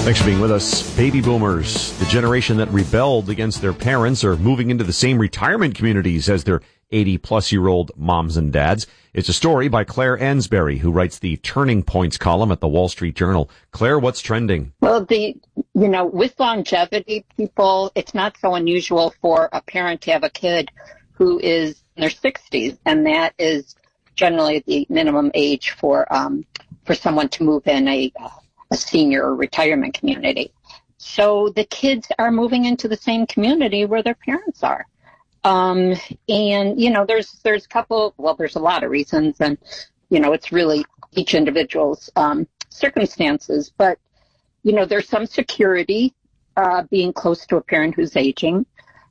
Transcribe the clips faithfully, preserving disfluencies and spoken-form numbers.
Thanks for being with us. Baby boomers, the generation that rebelled against their parents, are moving into the same retirement communities as their eighty-plus-year-old moms and dads. It's a story by Claire Ansberry, who writes the Turning Points column at the Wall Street Journal. Claire, what's trending? Well, the you know, with longevity, people, it's not so unusual for a parent to have a kid who is in their sixties, and that is generally the minimum age for um, for someone to move in a a senior retirement community. So the kids are moving into the same community where their parents are. Um, and, you know, there's, there's a couple, well, there's a lot of reasons, and, you know, it's really each individual's, um, circumstances, but, you know, there's some security, uh, being close to a parent who's aging.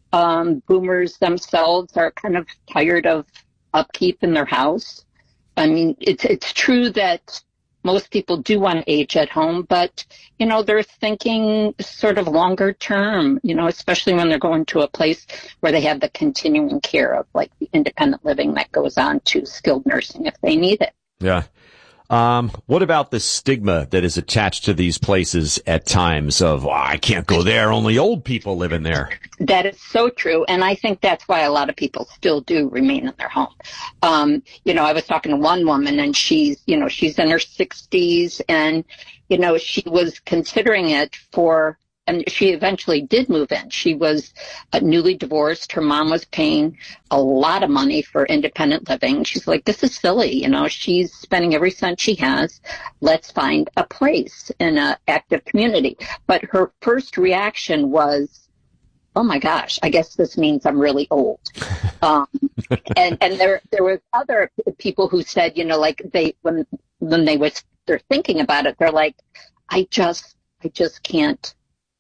Um, boomers themselves are kind of tired of upkeep in their house. I mean, it's, it's true that most people do want to age at home, but, you know, they're thinking sort of longer term, you know, especially when they're going to a place where they have the continuing care of, like, the independent living that goes on to skilled nursing if they need it. Yeah. Um, what about the stigma that is attached to these places at times of, oh, I can't go there, only old people live in there? That is so true, and I think that's why a lot of people still do remain in their home. Um, you know, I was talking to one woman, and she's, you know, she's in her sixties, and, you know, she was considering it for, and she eventually did move in. She was uh, newly divorced. Her mom was paying a lot of money for independent living. She's like, this is silly. You know, she's spending every cent she has. Let's find a place in an active community. But her first reaction was, oh my gosh, I guess this means I'm really old. Um, and, and there, there were other people who said, you know, like they, when, when they was, they're thinking about it, they're like, I just, I just can't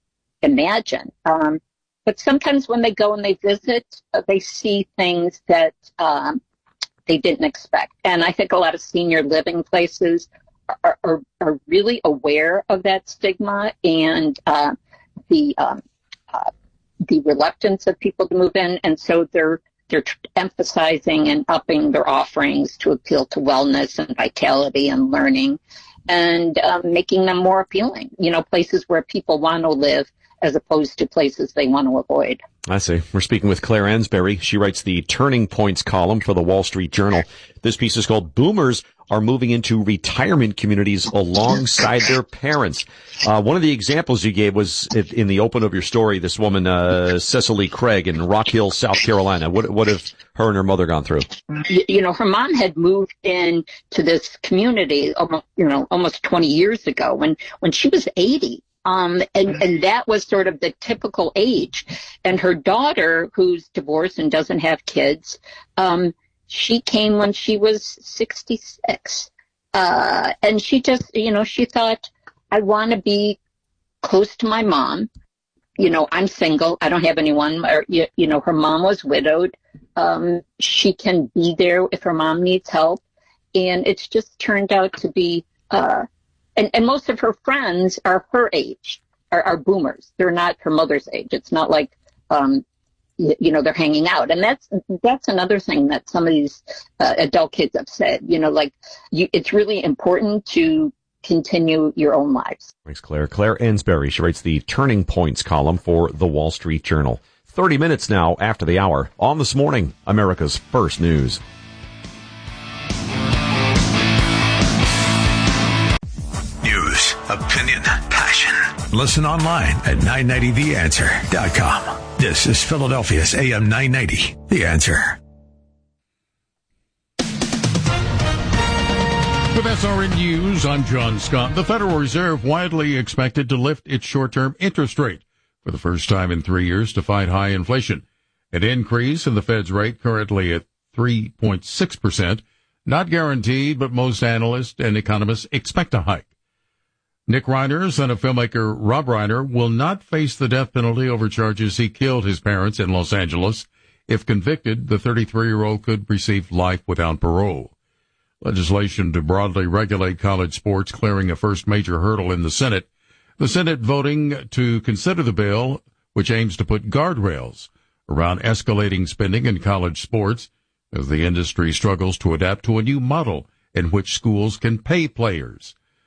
imagine. Um, but sometimes when they go and they visit, uh, they see things that um, they didn't expect. And I think a lot of senior living places are, are, are really aware of that stigma and uh, the um, uh, the reluctance of people to move in, and so they're they're tr- emphasizing and upping their offerings to appeal to wellness and vitality and learning, and um, making them more appealing. You know, places where people want to live, as opposed to places they want to avoid. I see. We're speaking with Claire Ansberry. She writes the Turning Points column for the Wall Street Journal. This piece is called Boomers Are Moving into Retirement Communities Alongside Their Parents. Uh, one of the examples you gave was in the open of your story, this woman, uh, Cecily Craig in Rock Hill, South Carolina. What, what have her and her mother gone through? You know, her mom had moved in to this community, almost, you know, almost twenty years ago when, when she was eighty. Um, and, and that was sort of the typical age. And her daughter, who's divorced and doesn't have kids, um, she came when she was sixty-six. Uh, and she just, you know, she thought, I want to be close to my mom. You know, I'm single. I don't have anyone. Or, you, you know, her mom was widowed. Um, she can be there if her mom needs help. And it's just turned out to be, uh, And, and most of her friends are her age, are, are boomers. They're not her mother's age. It's not like, um, you, you know, they're hanging out. And that's, that's another thing that some of these uh, adult kids have said, you know, like you, it's really important to continue your own lives. Thanks, Claire. Claire Ansberry. She writes the Turning Points column for the Wall Street Journal. thirty minutes now after the hour on This Morning, America's First News. News, opinion, passion. Listen online at nine ninety the answer dot com. This is Philadelphia's A M nine ninety, The Answer. With S R N News, I'm John Scott. The Federal Reserve widely expected to lift its short-term interest rate for the first time in three years to fight high inflation. An increase in the Fed's rate, currently at three point six percent, not guaranteed, but most analysts and economists expect a hike. Nick Reiner, son of filmmaker Rob Reiner, will not face the death penalty over charges he killed his parents in Los Angeles. If convicted, the thirty-three-year-old could receive life without parole. Legislation to broadly regulate college sports clearing a first major hurdle in the Senate. The Senate voting to consider the bill, which aims to put guardrails around escalating spending in college sports as the industry struggles to adapt to a new model in which schools can pay players.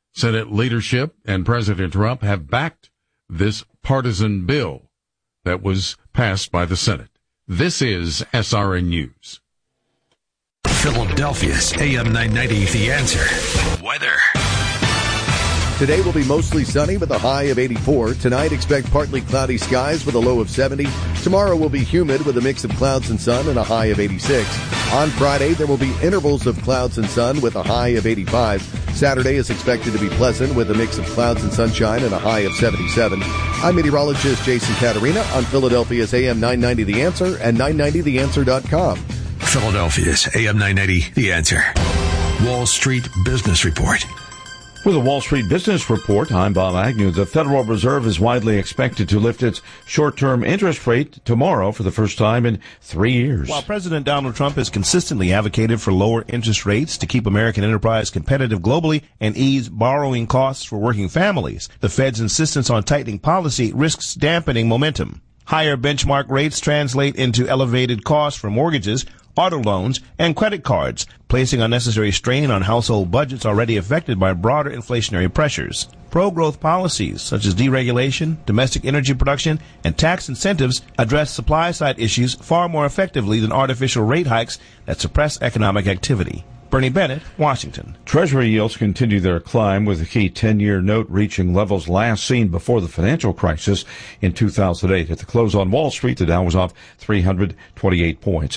Senate leadership and President Trump have backed this partisan bill that was passed by the Senate. This is S R N News. Philadelphia's A M nine ninety, The Answer. Weather. Today will be mostly sunny with a high of eighty-four. Tonight, expect partly cloudy skies with a low of seventy. Tomorrow will be humid with a mix of clouds and sun and a high of eighty-six. On Friday, there will be intervals of clouds and sun with a high of eighty-five. Saturday is expected to be pleasant with a mix of clouds and sunshine and a high of seventy-seven. I'm meteorologist Jason Caterina on Philadelphia's A M nine ninety The Answer and nine ninety the answer dot com. Philadelphia's A M nine ninety, The Answer. Wall Street Business Report. With a Wall Street Business Report, I'm Bob Agnew. The Federal Reserve is widely expected to lift its short-term interest rate tomorrow for the first time in three years. While President Donald Trump has consistently advocated for lower interest rates to keep American enterprise competitive globally and ease borrowing costs for working families, the Fed's insistence on tightening policy risks dampening momentum. Higher benchmark rates translate into elevated costs for mortgages, auto loans, and credit cards, placing unnecessary strain on household budgets already affected by broader inflationary pressures. Pro-growth policies, such as deregulation, domestic energy production, and tax incentives, address supply-side issues far more effectively than artificial rate hikes that suppress economic activity. Bernie Bennett, Washington. Treasury yields continue their climb, with the key ten-year note reaching levels last seen before the financial crisis in two thousand eight. At the close on Wall Street, the Dow was off three hundred twenty-eight points.